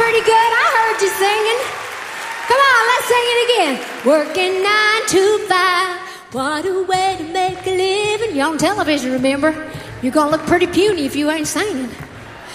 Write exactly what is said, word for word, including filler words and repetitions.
pretty good. I heard you singing. Come on, let's sing it again. Working nine to five. What a way to make a living. You're on television, remember? You're going to look pretty puny if you ain't singing.